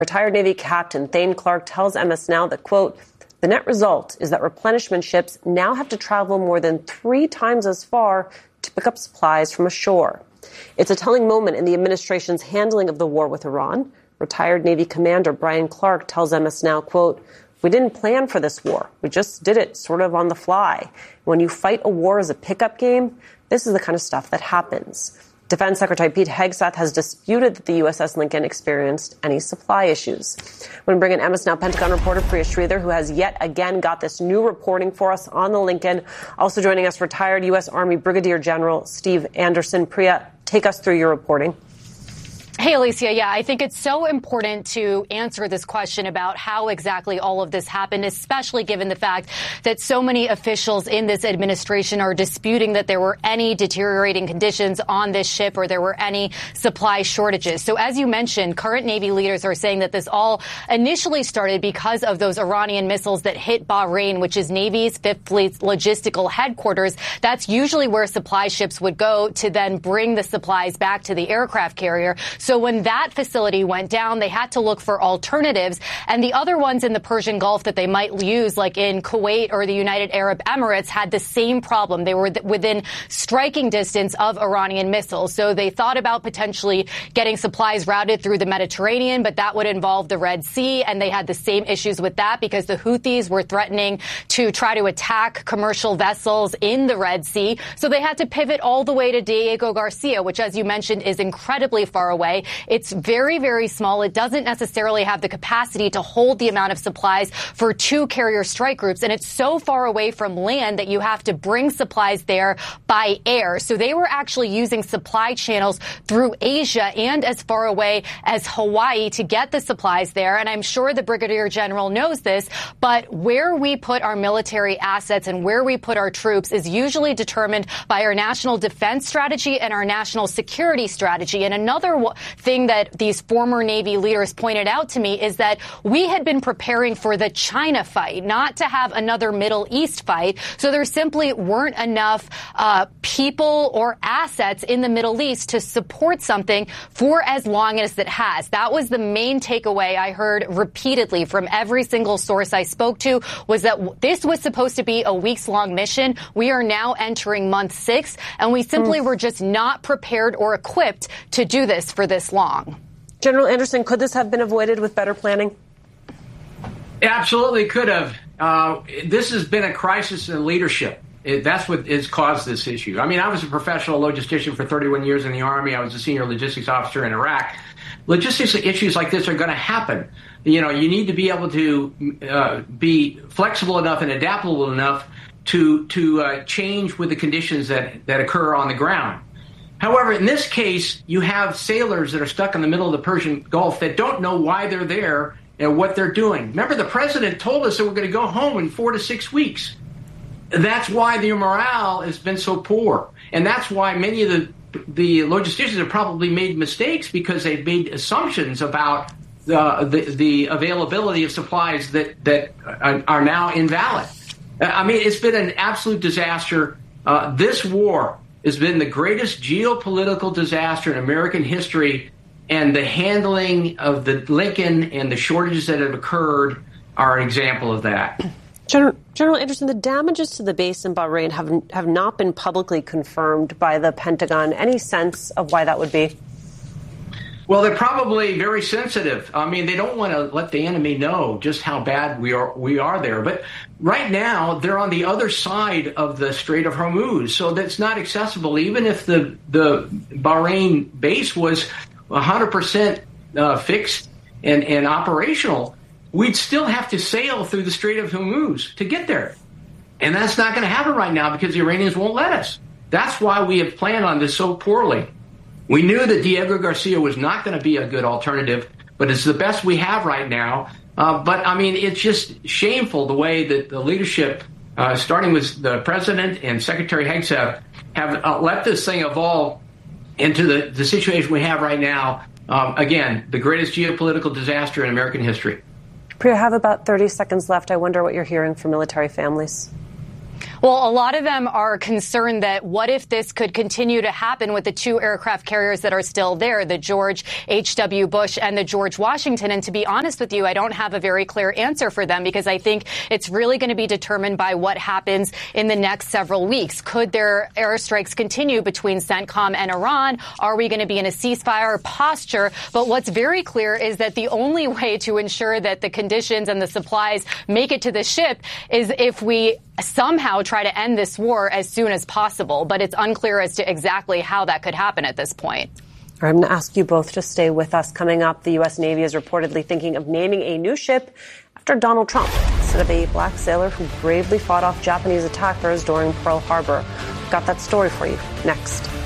Retired Navy Captain Thane Clark tells MS Now that, quote, the net result is that replenishment ships now have to travel more than 3 times as far to pick up supplies from ashore. It's a telling moment in the administration's handling of the war with Iran. Retired Navy Commander Brian Clark tells MS Now, quote, we didn't plan for this war. We just did it sort of on the fly. When you fight a war as a pickup game, this is the kind of stuff that happens. Defense Secretary Pete Hegseth has disputed that the USS Lincoln experienced any supply issues. We're going to bring in MS Now Pentagon reporter Priya Sridhar, who has yet again got this new reporting for us on the Lincoln. Also joining us, retired U.S. Army Brigadier General Steve Anderson. Priya, take us through your reporting. Hey, Alicia. Yeah, I think it's so important to answer this question about how exactly all of this happened, especially given the fact that so many officials in this administration are disputing that there were any deteriorating conditions on this ship or there were any supply shortages. So as you mentioned, current Navy leaders are saying that this all initially started because of those Iranian missiles that hit Bahrain, which is Navy's Fifth Fleet's logistical headquarters. That's usually where supply ships would go to then bring the supplies back to the aircraft carrier. So when that facility went down, they had to look for alternatives. And the other ones in the Persian Gulf that they might use, like in Kuwait or the United Arab Emirates, had the same problem. They were within striking distance of Iranian missiles. So they thought about potentially getting supplies routed through the Mediterranean, but that would involve the Red Sea. And they had the same issues with that because the Houthis were threatening to try to attack commercial vessels in the Red Sea. So they had to pivot all the way to Diego Garcia, which, as you mentioned, is incredibly far away. It's very, very small. It doesn't necessarily have the capacity to hold the amount of supplies for 2 carrier strike groups. And it's so far away from land that you have to bring supplies there by air. So they were actually using supply channels through Asia and as far away as Hawaii to get the supplies there. And I'm sure the Brigadier General knows this, but where we put our military assets and where we put our troops is usually determined by our national defense strategy and our national security strategy. And another thing that these former Navy leaders pointed out to me is that we had been preparing for the China fight, not to have another Middle East fight. So there simply weren't enough people or assets in the Middle East to support something for as long as it has. That was the main takeaway I heard repeatedly from every single source I spoke to, was that this was supposed to be a weeks-long mission. We are now entering month 6, and we simply were just not prepared or equipped to do this for this long. General Anderson, could this have been avoided with better planning? It absolutely could have. This has been a crisis in leadership. That's what has caused this issue. I mean, I was a professional logistician for 31 years in the Army. I was a senior logistics officer in Iraq. Logistics issues like this are going to happen. You know, you need to be able to be flexible enough and adaptable enough to change with the conditions that occur on the ground. However, in this case, you have sailors that are stuck in the middle of the Persian Gulf that don't know why they're there and what they're doing. Remember, the president told us that we're going to go home in 4 to 6 weeks. That's why the morale has been so poor. And that's why many of the logisticians have probably made mistakes, because they've made assumptions about the availability of supplies that are now invalid. I mean, it's been an absolute disaster. This war has been the greatest geopolitical disaster in American history, and the handling of the Lincoln and the shortages that have occurred are an example of that. General Anderson, the damages to the base in Bahrain have not been publicly confirmed by the Pentagon. Any sense of why that would be? Well, they're probably very sensitive. I mean, they don't want to let the enemy know just how bad we are there. But right now, they're on the other side of the Strait of Hormuz, so that's not accessible. Even if the Bahrain base was 100% fixed and operational, we'd still have to sail through the Strait of Hormuz to get there. And that's not going to happen right now because the Iranians won't let us. That's why we have planned on this so poorly. We knew that Diego Garcia was not going to be a good alternative, but it's the best we have right now. But, I mean, it's just shameful the way that the leadership, starting with the president and Secretary Hegseth, have let this thing evolve into the situation we have right now. Again, the greatest geopolitical disaster in American history. Priya, I have about 30 seconds left. I wonder what you're hearing from military families. Well, a lot of them are concerned that what if this could continue to happen with the two aircraft carriers that are still there, the George H.W. Bush and the George Washington. And to be honest with you, I don't have a very clear answer for them because I think it's really going to be determined by what happens in the next several weeks. Could their airstrikes continue between CENTCOM and Iran? Are we going to be in a ceasefire posture? But what's very clear is that the only way to ensure that the conditions and the supplies make it to the ship is if we somehow try to end this war as soon as possible. But it's unclear as to exactly how that could happen at this point. I'm going to ask you both to stay with us. Coming up, the U.S. Navy is reportedly thinking of naming a new ship after Donald Trump instead of a black sailor who bravely fought off Japanese attackers during Pearl Harbor. We've got that story for you next.